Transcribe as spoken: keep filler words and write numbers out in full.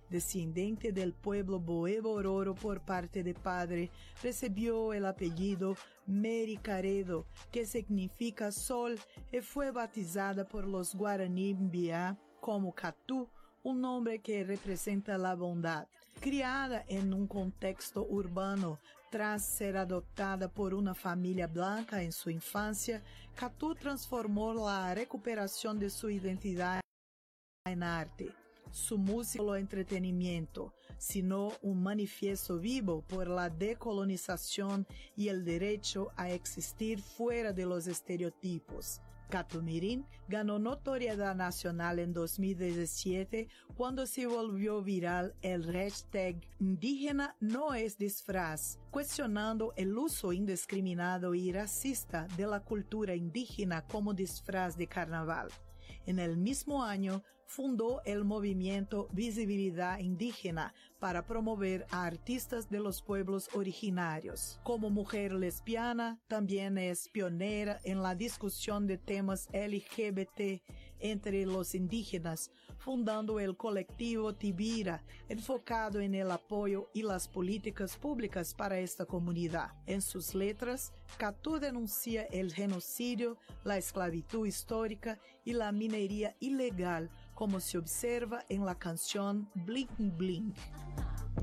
descendiente del pueblo Boebororo por parte de padre, recibió el apellido Mericaredo, que significa sol, y fue bautizada por los Guaraní Mbiá como Catu, un nombre que representa la bondad. Criada en un contexto urbano, tras ser adoptada por una familia blanca en su infancia, Catu transformó la recuperación de su identidad en arte. Su música no es entretenimiento, sino un manifiesto vivo por la decolonización y el derecho a existir fuera de los estereotipos. Catu Mirim ganó notoriedad nacional en dos mil diecisiete cuando se volvió viral el hashtag Indígena no es disfraz, cuestionando el uso indiscriminado y racista de la cultura indígena como disfraz de carnaval. En el mismo año, fundó el movimiento Visibilidad Indígena para promover a artistas de los pueblos originarios. Como mujer lesbiana, también es pionera en la discusión de temas L G B T entre los indígenas, fundando el colectivo Tibira, enfocado en el apoyo y las políticas públicas para esta comunidad. En sus letras, Catu denuncia el genocidio, la esclavitud histórica y la minería ilegal, como se observa en la canción Blink Blink.